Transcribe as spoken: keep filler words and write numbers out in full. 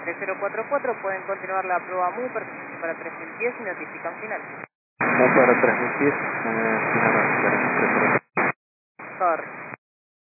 tres cero cuatro cuatro, pueden continuar la prueba M U, pertenece para tres mil pies y notifican final. M U para tres mil pies, eh, final.